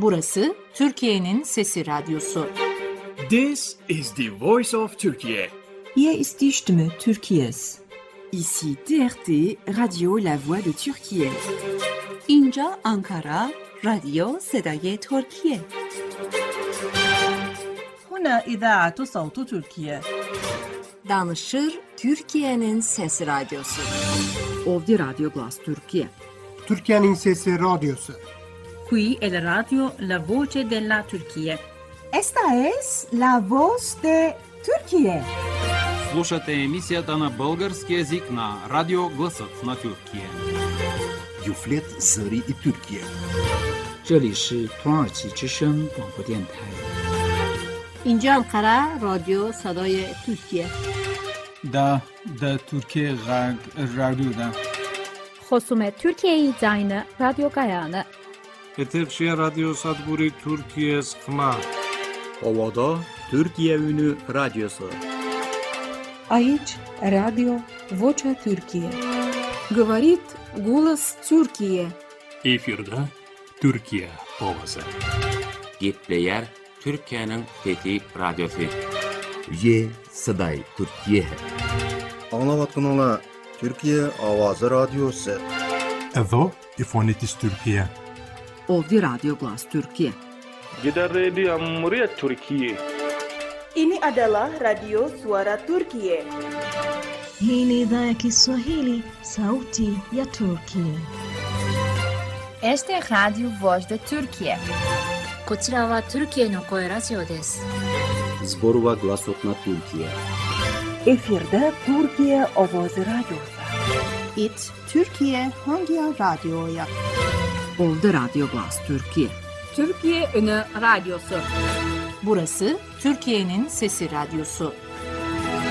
Burası Türkiye'nin Sesi Radyosu. This is the voice of Turkey. Hier ist die Stimme Türkiye's. Ici TRT, Radio La Voix de Türkiye. اینجا آنکارا، رادیو صدای ترکیه. هنا إذاعة صوت تركيا. Danışır Türkiye'nin Sesi Radyosu. Ovdje Radio Glas Türkiye. Türkiye'nin Sesi Radyosu. Qui è la radio La Voce della Turchia. Esta es La Voz de Türkiye. Слушате емисията на български език на Радио Гласът на Türkiye. Юфлет Зари и Türkiye. 这里是土耳其之声广播电台。 اینجا انقره رادیو صدای ترکیه. دا ترکیه رادیو دا. خصوم Türkiye Zayını Radyo Gayane. Eterşehir Radyo Sadburi Türkiye Sıkma. Ovada Türkiye Ünü Radyosu. Aici Radio Vocea Türkiye. Говорит голос Türkiye. Efirde Türkiye ovası. Gitleyer Türkiye'nin fethi radyosu. Ye Saday Türkiye. Anlavatın ola Türkiye Avazı Radyosu. Evo İfonitis Türkiye. Ovdje Radio Glas Türkiye. Gider Radio Cumhuriyet Türkiye. Ini adalah Radio Suara Turkiye. Hii ni idhaa ya Kiswahili, Sauti ya Turkiye. Este es Radio Voz de Türkiye. こちらはトルキエの声ラジオです。 Zborova Glasot na Türkiye. Efirde Türkiye Ovoz Radyosu. It Türkiye Hangi Radyo'ya? Ovdje Radio Glas Türkiye. Türkiye Ünü Radyosu. Burası Türkiye'nin Sesi Radyosu.